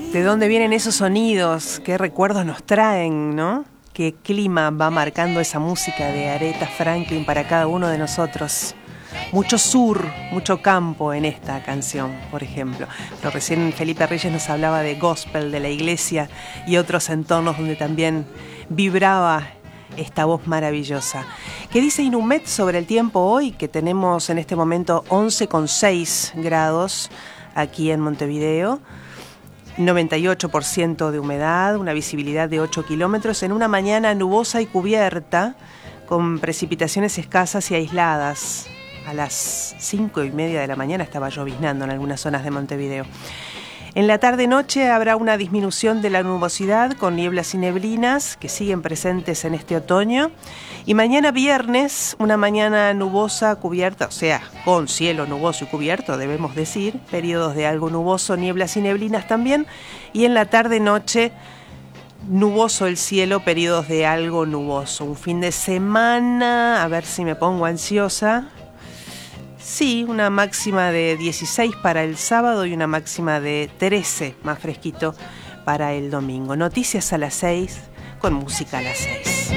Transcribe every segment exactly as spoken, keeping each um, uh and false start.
¿De dónde vienen esos sonidos? ¿Qué recuerdos nos traen, no? ¿Qué clima va marcando esa música de Aretha Franklin para cada uno de nosotros? Mucho sur, mucho campo en esta canción, por ejemplo. Pero recién Felipe Reyes nos hablaba de gospel, de la iglesia y otros entornos donde también vibraba esta voz maravillosa. ¿Qué dice Inumet sobre el tiempo hoy? Que tenemos en este momento once coma seis grados aquí en Montevideo. noventa y ocho por ciento de humedad, una visibilidad de ocho kilómetros, en una mañana nubosa y cubierta, con precipitaciones escasas y aisladas. A las cinco y media de la mañana estaba lloviznando en algunas zonas de Montevideo. En la tarde-noche habrá una disminución de la nubosidad con nieblas y neblinas que siguen presentes en este otoño. Y mañana viernes, una mañana nubosa, cubierta, o sea, con cielo nuboso y cubierto, debemos decir, periodos de algo nuboso, nieblas y neblinas también. Y en la tarde-noche, nuboso el cielo, periodos de algo nuboso. Un fin de semana, a ver si me pongo ansiosa. Sí, una máxima de dieciséis para el sábado y una máxima de trece, más fresquito, para el domingo. Noticias a las seis, con música a las seis.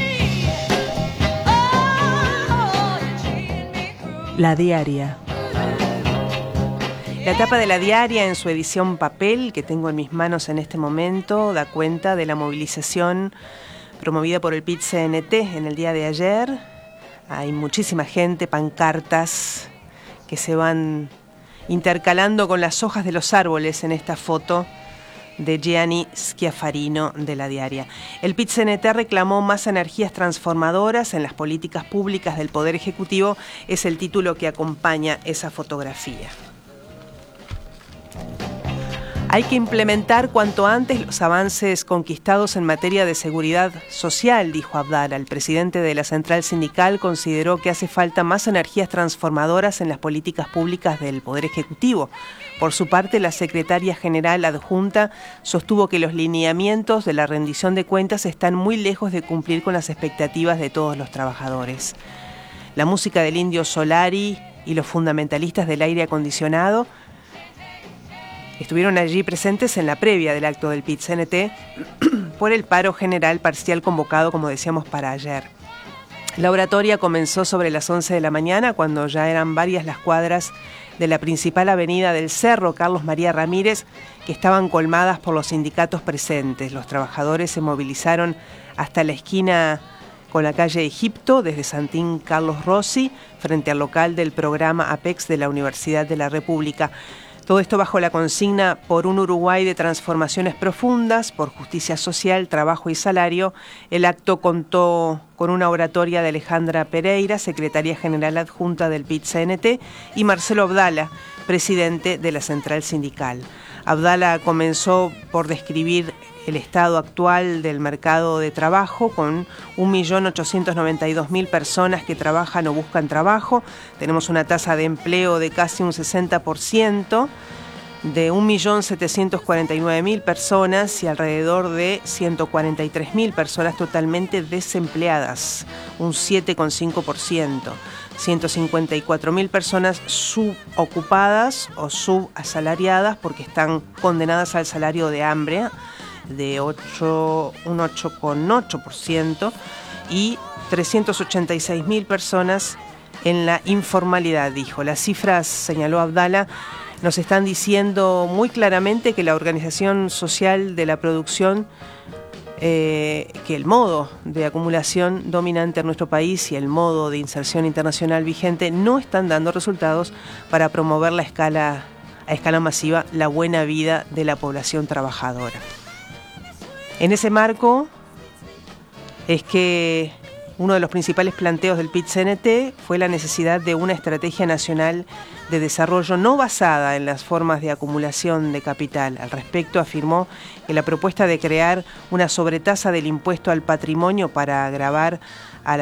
La Diaria. La tapa de La Diaria en su edición papel, que tengo en mis manos en este momento, da cuenta de la movilización promovida por el P I T C N T en el día de ayer. Hay muchísima gente, pancartas que se van intercalando con las hojas de los árboles en esta foto de Gianni Schiafarino de La Diaria. El P I T C N T reclamó más energías transformadoras en las políticas públicas del Poder Ejecutivo, es el título que acompaña esa fotografía. Hay que implementar cuanto antes los avances conquistados en materia de seguridad social, dijo Abdala. El presidente de la Central Sindical consideró que hace falta más energías transformadoras en las políticas públicas del Poder Ejecutivo. Por su parte, la secretaria general adjunta sostuvo que los lineamientos de la rendición de cuentas están muy lejos de cumplir con las expectativas de todos los trabajadores. La música del Indio Solari y los fundamentalistas del aire acondicionado estuvieron allí presentes en la previa del acto del P I T C N T por el paro general parcial convocado, como decíamos, para ayer. La oratoria comenzó sobre las once de la mañana, cuando ya eran varias las cuadras de la principal avenida del Cerro, Carlos María Ramírez, que estaban colmadas por los sindicatos presentes. Los trabajadores se movilizaron hasta la esquina con la calle Egipto, desde Santín Carlos Rossi, frente al local del programa APEX de la Universidad de la República. Todo esto bajo la consigna por un Uruguay de transformaciones profundas, por justicia social, trabajo y salario. El acto contó con una oratoria de Alejandra Pereira, secretaria general adjunta del P I T C N T, y Marcelo Abdala, presidente de la Central Sindical. Abdala comenzó por describir el estado actual del mercado de trabajo, con un millón ochocientos noventa y dos mil personas que trabajan o buscan trabajo. Tenemos una tasa de empleo de casi un sesenta por ciento, de un millón setecientos cuarenta y nueve mil personas y alrededor de ciento cuarenta y tres mil personas totalmente desempleadas, un siete coma cinco por ciento. ciento cincuenta y cuatro mil personas subocupadas o subasalariadas porque están condenadas al salario de hambre, de ocho, un ocho coma ocho por ciento, y trescientos ochenta y seis mil personas en la informalidad, dijo. Las cifras, señaló Abdala, nos están diciendo muy claramente que la organización social de la producción, eh, que el modo de acumulación dominante en nuestro país y el modo de inserción internacional vigente no están dando resultados para promover la escala, a escala masiva la buena vida de la población trabajadora. En ese marco es que uno de los principales planteos del P I T C N T fue la necesidad de una estrategia nacional de desarrollo no basada en las formas de acumulación de capital. Al respecto, afirmó que la propuesta de crear una sobretasa del impuesto al patrimonio para gravar a la